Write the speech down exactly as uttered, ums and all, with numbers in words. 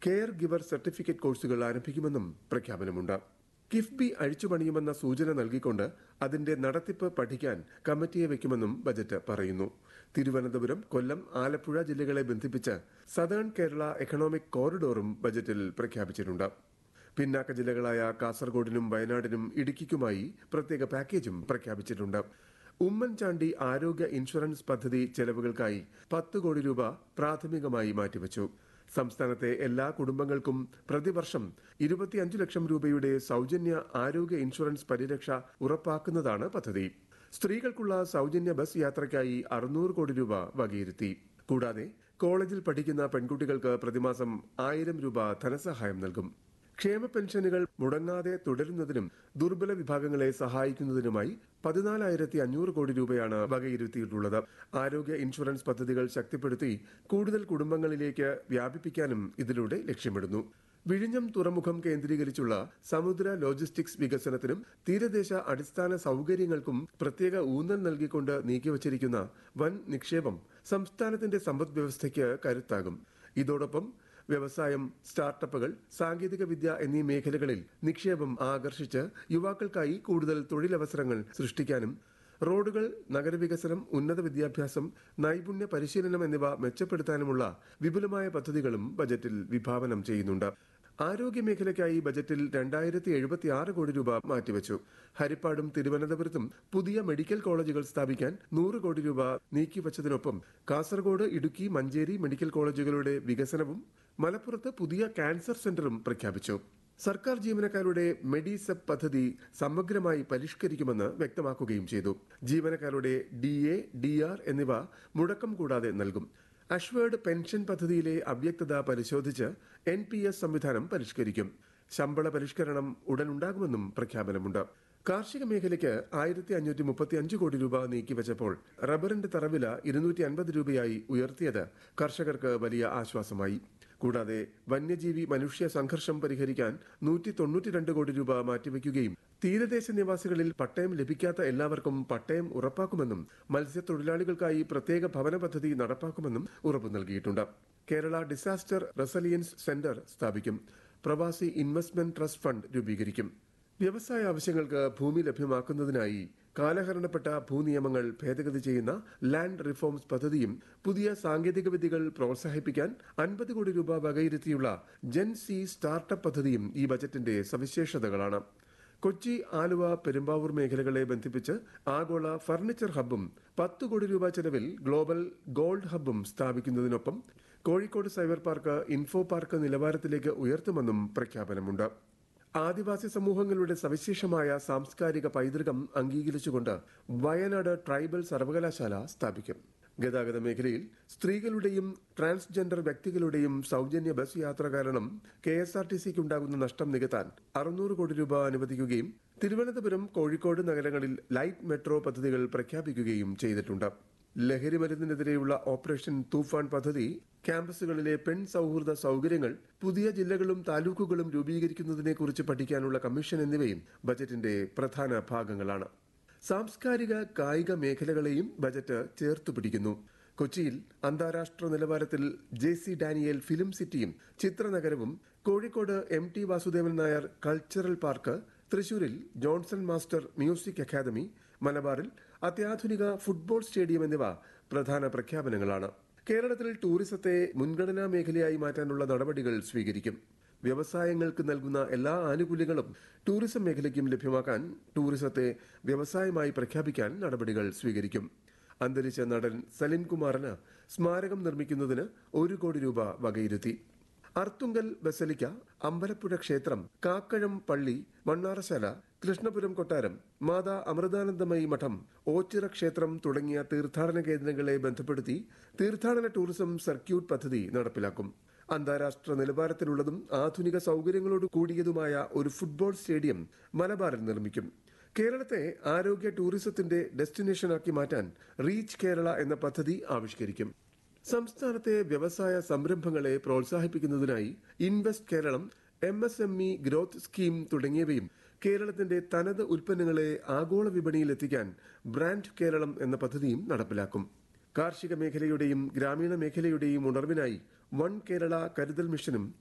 Care giver certificate കോഴ്സുകൾ ആരംഭിക്കുമെന്നും പ്രഖ്യാപനമുണ്ട്. കിഫ്ബി അഴിച്ചുപണിയുമെന്ന സൂചന നൽകിക്കൊണ്ട് അതിന്റെ നടത്തിപ്പ് പഠിക്കാൻ കമ്മിറ്റിയെ വയ്ക്കുമെന്നും ബജറ്റ് പറയുന്നു. തിരുവനന്തപുരം, കൊല്ലം, ആലപ്പുഴ ജില്ലകളെ ബന്ധിപ്പിച്ച് സദേൺ കേരള എക്കണോമിക് കോറിഡോറും ബജറ്റിൽ പ്രഖ്യാപിച്ചിട്ടുണ്ട്. പിന്നാക്ക ജില്ലകളായ കാസർഗോഡിനും വയനാടിനും ഇടുക്കിക്കുമായി പ്രത്യേക പാക്കേജും പ്രഖ്യാപിച്ചിട്ടുണ്ട്. ഉമ്മൻചാണ്ടി ആരോഗ്യ ഇൻഷുറൻസ് പദ്ധതി ചെലവുകൾക്കായി പത്ത് കോടി രൂപ പ്രാഥമികമായി മാറ്റിവച്ചു. സംസ്ഥാനത്തെ എല്ലാ കുടുംബങ്ങൾക്കും പ്രതിവർഷം ഇരുപത്തിയഞ്ച് ലക്ഷം രൂപയുടെ സൌജന്യ ആരോഗ്യ ഇൻഷുറൻസ് പരിരക്ഷ ഉറപ്പാക്കുന്നതാണ് പദ്ധതി. സ്ത്രീകൾക്കുള്ള സൌജന്യ ബസ് യാത്രയ്ക്കായി അറുന്നൂറ് കോടി രൂപ വകയിരുത്തി. കൂടാതെ കോളേജിൽ പഠിക്കുന്ന പെൺകുട്ടികൾക്ക് പ്രതിമാസം ആയിരം രൂപ ധനസഹായം നൽകും. ക്ഷേമ പെൻഷനുകൾ മുടങ്ങാതെ തുടരുന്നതിനും ദുർബല വിഭാഗങ്ങളെ സഹായിക്കുന്നതിനുമായി പതിനാലായിരത്തി അഞ്ഞൂറ് കോടി രൂപയാണ് വകയിരുത്തിയിട്ടുള്ളത്. ആരോഗ്യ ഇൻഷുറൻസ് പദ്ധതികൾ ശക്തിപ്പെടുത്തി കൂടുതൽ കുടുംബങ്ങളിലേക്ക് വ്യാപിപ്പിക്കാനും ഇതിലൂടെ ലക്ഷ്യമിടുന്നു. വിഴിഞ്ഞം തുറമുഖം കേന്ദ്രീകരിച്ചുള്ള സമുദ്ര ലോജിസ്റ്റിക്സ് വികസനത്തിനും തീരദേശ അടിസ്ഥാന സൌകര്യങ്ങൾക്കും പ്രത്യേക ഊന്നൽ നൽകിക്കൊണ്ട് നീക്കിവച്ചിരിക്കുന്ന വൻ നിക്ഷേപം സംസ്ഥാനത്തിന്റെ സമ്പദ് വ്യവസ്ഥയ്ക്ക് കരുത്താകും. ഇതോടൊപ്പം വ്യവസായം, സ്റ്റാർട്ടപ്പുകൾ, സാങ്കേതിക വിദ്യ എന്നീ മേഖലകളിൽ നിക്ഷേപം ആകർഷിച്ച് യുവാക്കൾക്കായി കൂടുതൽ തൊഴിലവസരങ്ങൾ സൃഷ്ടിക്കാനും റോഡുകൾ, നഗരവികസനം, ഉന്നത വിദ്യാഭ്യാസം, നൈപുണ്യ പരിശീലനം എന്നിവ മെച്ചപ്പെടുത്താനുമുള്ള വിപുലമായ പദ്ധതികളും ബജറ്റിൽ വിഭാവനം ചെയ്യുന്നുണ്ട്. ആരോഗ്യമേഖലയ്ക്കായി ബജറ്റിൽ രണ്ടായിരത്തി എഴുപത്തി ആറ് കോടി രൂപ മാറ്റിവച്ചു. ഹരിപ്പാടും തിരുവനന്തപുരത്തും പുതിയ മെഡിക്കൽ കോളേജുകൾ സ്ഥാപിക്കാൻ നൂറ് കോടി രൂപ നീക്കിവച്ചതിനൊപ്പം കാസർഗോഡ്, ഇടുക്കി, മഞ്ചേരി മെഡിക്കൽ കോളേജുകളുടെ വികസനവും മലപ്പുറത്ത് പുതിയ ക്യാൻസർ സെന്ററും പ്രഖ്യാപിച്ചു. സർക്കാർ ജീവനക്കാരുടെ മെഡിസെപ് പദ്ധതി സമഗ്രമായി പരിഷ്കരിക്കുമെന്ന് വ്യക്തമാക്കുകയും ചെയ്തു. ജീവനക്കാരുടെ ഡി എ, ഡി ആർ എന്നിവ മുടക്കം കൂടാതെ നൽകും. അഷ്വേർഡ് പെൻഷൻ പദ്ധതിയിലെ അവ്യക്തത പരിശോധിച്ച് എൻ പി എസ് സംവിധാനം പരിഷ്കരിക്കും. ശമ്പള പരിഷ്കരണം ഉടനുണ്ടാകുമെന്നും പ്രഖ്യാപനമുണ്ട്. കാർഷിക മേഖലയ്ക്ക് ആയിരത്തി അഞ്ഞൂറ്റി മുപ്പത്തി അഞ്ച് കോടി രൂപ നീക്കിവച്ചപ്പോൾ റബ്ബറിന്റെ തറവില ഇരുന്നൂറ്റി അൻപത് രൂപയായി ഉയർത്തിയത് കർഷകർക്ക് വലിയ ആശ്വാസമായി. കൂടാതെ വന്യജീവി മനുഷ്യ സംഘർഷം പരിഹരിക്കാൻ നൂറ്റി തൊണ്ണൂറ്റി രണ്ട് കോടി രൂപ മാറ്റിവെക്കുകയും തീരദേശ നിവാസികളിൽ പട്ടയം ലഭിക്കാത്ത എല്ലാവർക്കും പട്ടയം ഉറപ്പാക്കുമെന്നും മത്സ്യത്തൊഴിലാളികൾക്കായി പ്രത്യേക ഭവന പദ്ധതി നടപ്പാക്കുമെന്നും ഉറപ്പു നൽകിയിട്ടുണ്ട്. കേരള ഡിസാസ്റ്റർ റെസിലിയൻസ് സെന്റർ സ്ഥാപിക്കും. പ്രവാസി ഇൻവെസ്റ്റ്മെന്റ് ട്രസ്റ്റ് ഫണ്ട് രൂപീകരിക്കും. വ്യവസായ ആവശ്യങ്ങൾക്ക് ഭൂമി ലഭ്യമാക്കുന്നതിനായി കാലഹരണപ്പെട്ട ഭൂനിയമങ്ങൾ ഭേദഗതി ചെയ്യുന്ന ലാൻഡ് റിഫോംസ് പദ്ധതിയും പുതിയ സാങ്കേതിക വിദ്യകൾ പ്രോത്സാഹിപ്പിക്കാൻ അൻപത് കോടി രൂപ വകയിരുത്തിയുള്ള ജെൻ സി സ്റ്റാർട്ടപ്പ് പദ്ധതിയും ഈ ബജറ്റിന്റെ സവിശേഷതകളാണ്. കൊച്ചി, ആലുവ, പെരുമ്പാവൂർ മേഖലകളെ ബന്ധിപ്പിച്ച് ആഗോള ഫർണിച്ചർ ഹബ്ബും പത്ത് കോടി രൂപ ചെലവിൽ global gold ഹബ്ബും സ്ഥാപിക്കുന്നതിനൊപ്പം Kozhikode cyber park info park നിലവാരത്തിലേക്ക് ഉയർത്തുമെന്നും പ്രഖ്യാപനമുണ്ട്. ആദിവാസി സമൂഹങ്ങളുടെ സവിശേഷമായ സാംസ്കാരിക പൈതൃകം അംഗീകരിച്ചുകൊണ്ട് വയനാട് ട്രൈബൽ സർവകലാശാല സ്ഥാപിക്കും. ഗതാഗത മേഖലയിൽ സ്ത്രീകളുടെയും ട്രാൻസ്ജെൻഡർ വ്യക്തികളുടെയും സൌജന്യ ബസ് യാത്ര കാരണം കെ എസ് ആർ ടി സിക്ക് ഉണ്ടാകുന്ന നഷ്ടം നികത്താൻ അറുന്നൂറ് കോടി രൂപ അനുവദിക്കുകയും തിരുവനന്തപുരം, കോഴിക്കോട് നഗരങ്ങളിൽ ലൈറ്റ് മെട്രോ പദ്ധതികൾ പ്രഖ്യാപിക്കുകയും ചെയ്തിട്ടുണ്ട്. ലഹരി മരുന്നിനെതിരെയുള്ള ഓപ്പറേഷൻ തൂഫാൻ പദ്ധതി, ക്യാമ്പസുകളിലെ പെൺ സൌഹൃദ സൌകര്യങ്ങൾ, പുതിയ ജില്ലകളും താലൂക്കുകളും രൂപീകരിക്കുന്നതിനെക്കുറിച്ച് പഠിക്കാനുള്ള കമ്മീഷൻ എന്നിവയും ബജറ്റിന്റെ പ്രധാന ഭാഗങ്ങളാണ്. സാംസ്കാരിക കായിക മേഖലകളെയും ബജറ്റ് ചേർത്തു പിടിക്കുന്നു. കൊച്ചിയിൽ അന്താരാഷ്ട്ര നിലവാരത്തിൽ ജെ സി ഡാനിയേൽ ഫിലിം സിറ്റിയും ചിത്രനഗരവും, Kozhikode M T Vasudevan Nair cultural park, തൃശൂരിൽ ജോൺസൺ മാസ്റ്റർ മ്യൂസിക് അക്കാദമി, മലബാറിൽ അത്യാധുനിക ഫുട്ബോൾ സ്റ്റേഡിയം എന്നിവ പ്രധാന പ്രഖ്യാപനങ്ങളാണ്. കേരളത്തിൽ ടൂറിസത്തെ മുൻഗണനാ മേഖലയായി മാറ്റാനുള്ള നടപടികൾ സ്വീകരിക്കും. വ്യവസായങ്ങൾക്ക് നൽകുന്ന എല്ലാ ആനുകൂല്യങ്ങളും ടൂറിസം മേഖലയ്ക്കും ലഭ്യമാക്കാൻ ടൂറിസത്തെ വ്യവസായമായി പ്രഖ്യാപിക്കാൻ നടപടികൾ സ്വീകരിക്കും. അന്തരിച്ച നടൻ സലിം കുമാറിന് സ്മാരകം നിർമ്മിക്കുന്നതിന് ഒരു കോടി രൂപ വകയിരുത്തി. അർത്തുങ്കൽ ബസലിക്ക, അമ്പലപ്പുഴ ക്ഷേത്രം, കാക്കഴം പള്ളി, മണ്ണാറശാല, കൃഷ്ണപുരം കൊട്ടാരം, മാതാ അമൃതാനന്ദമയി മഠം, ഓച്ചിറ ക്ഷേത്രം തുടങ്ങിയ തീർത്ഥാടന കേന്ദ്രങ്ങളെ ബന്ധപ്പെടുത്തി തീർത്ഥാടന ടൂറിസം സർക്യൂട്ട് പദ്ധതി നടപ്പിലാക്കും. അന്താരാഷ്ട്ര നിലവാരത്തിലുള്ളതും ആധുനിക സൌകര്യങ്ങളോട് കൂടിയതുമായ ഒരു ഫുട്ബോൾ സ്റ്റേഡിയം മലബാറിൽ നിർമ്മിക്കും. കേരളത്തെ ആരോഗ്യ ടൂറിസത്തിന്റെ ഡെസ്റ്റിനേഷനാക്കി മാറ്റാൻ റീച്ച് കേരള എന്ന പദ്ധതി ആവിഷ്കരിക്കും. സംസ്ഥാനത്തെ വ്യവസായ സംരംഭങ്ങളെ പ്രോത്സാഹിപ്പിക്കുന്നതിനായി invest Keralam, M S M E growth scheme തുടങ്ങിയവയും കേരളത്തിന്റെ തനത് ഉൽപ്പന്നങ്ങളെ ആഗോള വിപണിയിൽ എത്തിക്കാൻ ബ്രാൻഡ് കേരളം എന്ന പദ്ധതിയും നടപ്പിലാക്കും. കാർഷിക മേഖലയുടെയും ഗ്രാമീണ മേഖലയുടെയും ഉണർവിനായി വൺ കേരള കരുതൽ മിഷനും